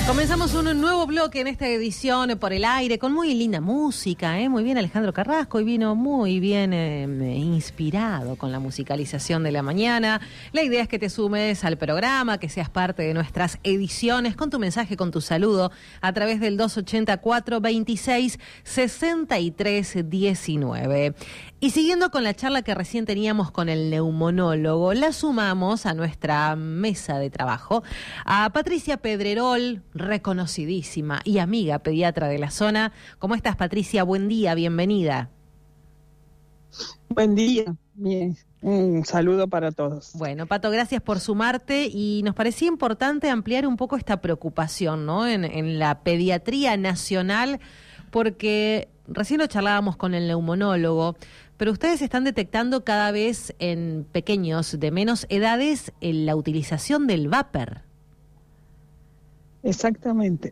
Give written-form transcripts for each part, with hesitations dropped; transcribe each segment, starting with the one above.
Comenzamos un nuevo bloque en esta edición por el aire con muy linda música, muy bien Alejandro Carrasco, y vino muy bien inspirado con la musicalización de la mañana. La idea es que te sumes al programa, que seas parte de nuestras ediciones con tu mensaje, con tu saludo a través del 284-26-63-19. Y siguiendo con la charla que recién teníamos con el neumonólogo, la sumamos a nuestra mesa de trabajo a Patricia Pedrerol, reconocidísima y amiga pediatra de la zona. ¿Cómo estás, Patricia? Buen día, bienvenida. Buen día, bien. Un saludo para todos. Bueno, Pato, gracias por sumarte, y nos parecía importante ampliar un poco esta preocupación, ¿no? En la pediatría nacional, porque recién lo charlábamos con el neumonólogo, pero ustedes están detectando cada vez en pequeños de menos edades la utilización del vapor. Exactamente.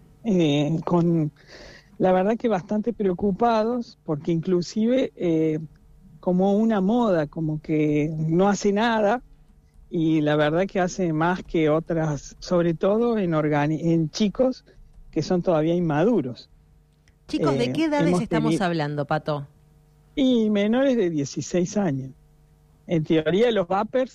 La verdad que bastante preocupados, porque inclusive como una moda, como que no hace nada, y la verdad que hace más que otras, sobre todo en chicos que son todavía inmaduros. Chicos, ¿de qué edades estamos hablando, Pato? Y menores de 16 años. En teoría los vapers,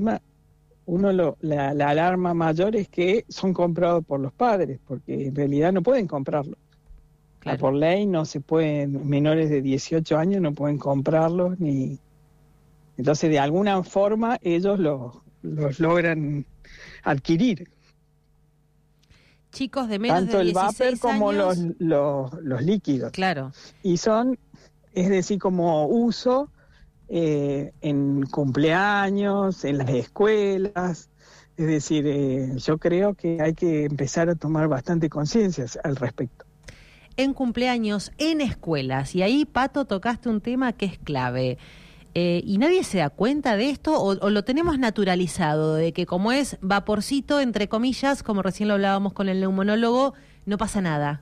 la alarma mayor es que son comprados por los padres, porque en realidad no pueden comprarlos. Claro. Por ley no se pueden, menores de 18 años no pueden comprarlos, entonces de alguna forma ellos los logran adquirir. Chicos de menos tanto de 16 años. Tanto el vapor como los líquidos. Claro. Y son, es decir, como uso en cumpleaños, en las escuelas. Es decir, yo creo que hay que empezar a tomar bastante conciencia al respecto. En cumpleaños, en escuelas, y ahí, Pato, tocaste un tema que es clave. ¿Y nadie se da cuenta de esto o lo tenemos naturalizado, de que como es vaporcito, entre comillas, como recién lo hablábamos con el neumonólogo, no pasa nada?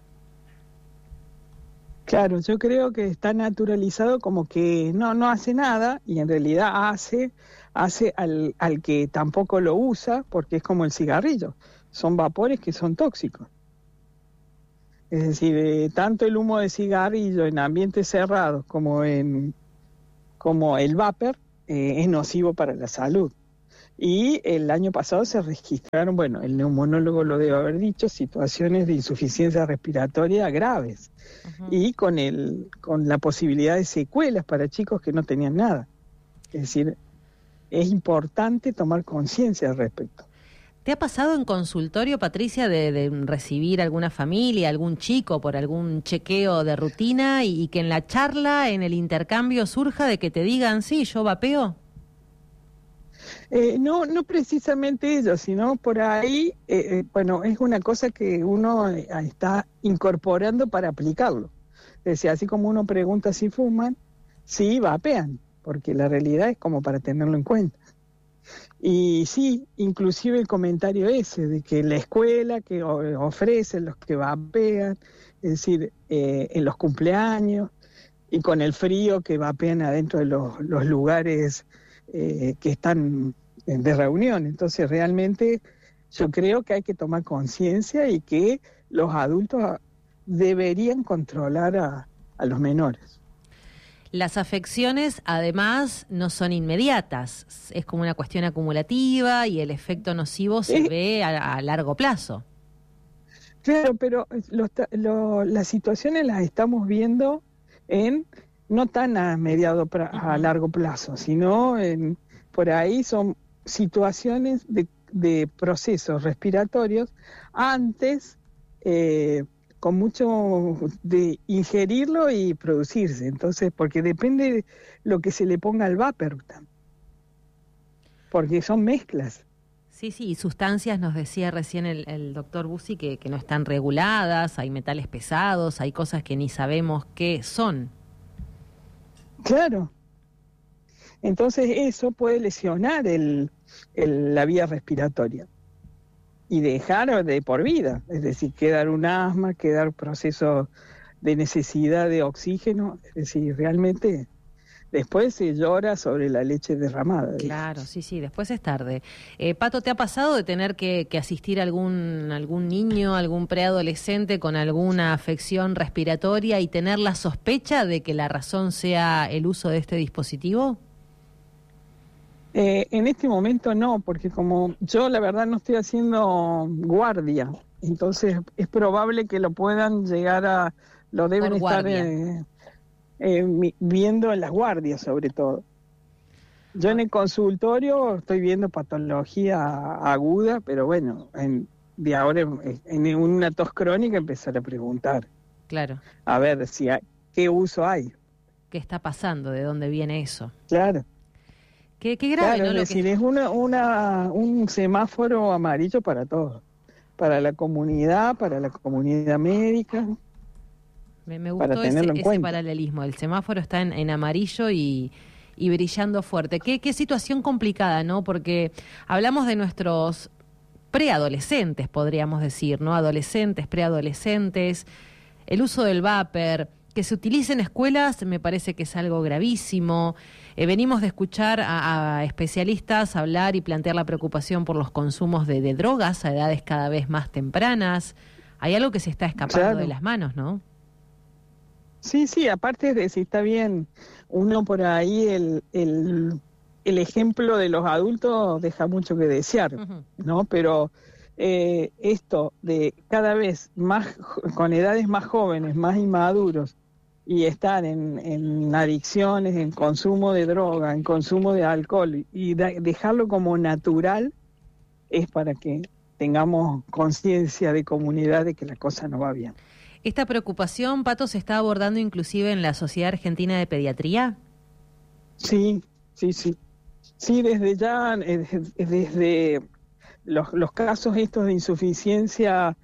Claro, yo creo que está naturalizado como que no hace nada, y en realidad hace al que tampoco lo usa, porque es como el cigarrillo, son vapores que son tóxicos. Es decir, tanto el humo de cigarrillo en ambientes cerrados como el vapor es nocivo para la salud. Y el año pasado se registraron, bueno, el neumonólogo lo debe haber dicho, situaciones de insuficiencia respiratoria graves. Uh-huh. Y con la posibilidad de secuelas para chicos que no tenían nada. Es decir, es importante tomar conciencia al respecto. ¿Te ha pasado en consultorio, Patricia, de recibir alguna familia, algún chico por algún chequeo de rutina y que en la charla, en el intercambio surja de que te digan, sí, yo vapeo? No precisamente ellos, sino por ahí, bueno, es una cosa que uno está incorporando para aplicarlo. Es decir, así como uno pregunta si fuman, sí vapean, porque la realidad es como para tenerlo en cuenta. Y sí, inclusive el comentario ese de que la escuela que ofrece los que vapean, es decir, en los cumpleaños y con el frío que vapean adentro de los lugares que están de reunión. Entonces realmente yo creo que hay que tomar conciencia y que los adultos deberían controlar a los menores. Las afecciones, además, no son inmediatas, es como una cuestión acumulativa y el efecto nocivo se ve a largo plazo. Claro, pero las situaciones las estamos viendo no tan a largo plazo, sino por ahí son situaciones de procesos respiratorios antes, con mucho de ingerirlo y producirse. Entonces, porque depende de lo que se le ponga al vapor, porque son mezclas. Sí, y sustancias, nos decía recién el doctor Bussi, que no están reguladas, hay metales pesados, hay cosas que ni sabemos qué son. Claro. Entonces eso puede lesionar la vía respiratoria y dejar de por vida, es decir, quedar un asma, quedar proceso de necesidad de oxígeno. Es decir, realmente después se llora sobre la leche derramada. Claro, sí, después es tarde. Pato, ¿te ha pasado de tener que asistir a algún niño, algún preadolescente con alguna afección respiratoria y tener la sospecha de que la razón sea el uso de este dispositivo? En este momento no, porque como yo la verdad no estoy haciendo guardia, entonces es probable que lo puedan lo deben estar viendo en las guardias sobre todo. Yo en el consultorio estoy viendo patología aguda, pero bueno, de ahora en una tos crónica empezar a preguntar. Claro. A ver qué uso hay. ¿Qué está pasando? ¿De dónde viene eso? Claro. Qué grave, claro, ¿no? Es decir, es un semáforo amarillo para todos, para la comunidad médica. Me gustó ese paralelismo. El semáforo está en amarillo y brillando fuerte. Qué situación complicada, ¿no? Porque hablamos de nuestros preadolescentes, podríamos decir, ¿no? Adolescentes, preadolescentes, el uso del vapor, que se utilice en escuelas me parece que es algo gravísimo. Venimos de escuchar a especialistas hablar y plantear la preocupación por los consumos de drogas a edades cada vez más tempranas. Hay algo que se está escapando de las manos, ¿no? Sí, aparte de si está bien, uno por ahí el ejemplo de los adultos deja mucho que desear, ¿no? Pero esto de cada vez más, con edades más jóvenes, más inmaduros, y estar en adicciones, en consumo de droga, en consumo de alcohol, y dejarlo como natural, es para que tengamos conciencia de comunidad de que la cosa no va bien. ¿Esta preocupación, Pato, se está abordando inclusive en la Sociedad Argentina de Pediatría? Sí. Sí, desde ya, desde los casos estos de insuficiencia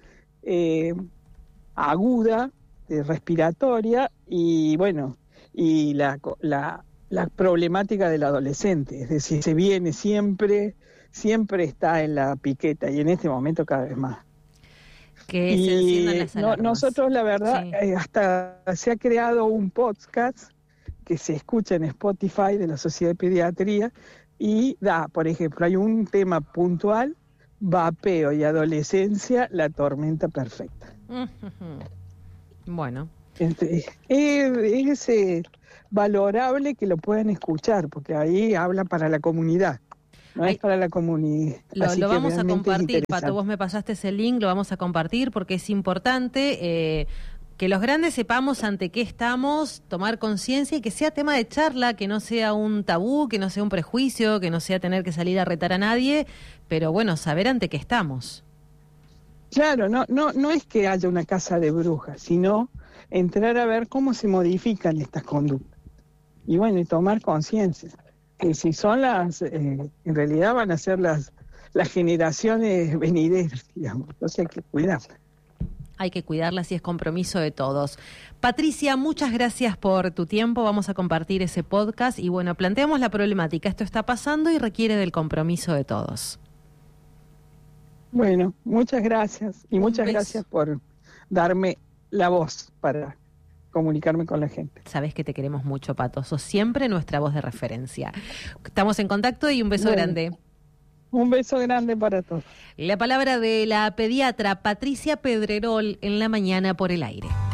aguda, respiratoria, y bueno, y la problemática del adolescente, es decir, se viene siempre está en la piqueta, y en este momento cada vez más. Que se enciendan las alarmas. Nosotros, la verdad, hasta se ha creado un podcast que se escucha en Spotify de la Sociedad de Pediatría y por ejemplo, hay un tema puntual, vapeo y adolescencia, la tormenta perfecta. Bueno. Es valorable que lo puedan escuchar, porque ahí habla para la comunidad. No es para la comunidad. Lo vamos a compartir, Pato, vos me pasaste ese link, lo vamos a compartir porque es importante que los grandes sepamos ante qué estamos, tomar conciencia y que sea tema de charla, que no sea un tabú, que no sea un prejuicio, que no sea tener que salir a retar a nadie, pero bueno, saber ante qué estamos. Claro, no es que haya una casa de brujas, sino entrar a ver cómo se modifican estas conductas. Y bueno, y tomar conciencia. Que si son en realidad van a ser las generaciones venideras, digamos, entonces hay que cuidarlas. Hay que cuidarlas y es compromiso de todos. Patricia, muchas gracias por tu tiempo, vamos a compartir ese podcast y bueno, planteamos la problemática, esto está pasando y requiere del compromiso de todos. Bueno, muchas gracias y muchas gracias por darme la voz para comunicarme con la gente. Sabés que te queremos mucho, Pato. Sos siempre nuestra voz de referencia. Estamos en contacto y un beso grande. Un beso grande para todos. La palabra de la pediatra Patricia Pedrerol en La Mañana por el Aire.